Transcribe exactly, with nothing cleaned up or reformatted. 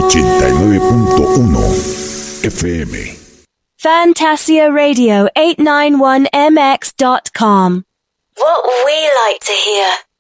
ochenta y nueve punto uno F M. Fantasia Radio eight ninety-one M X dot com. What we like to hear.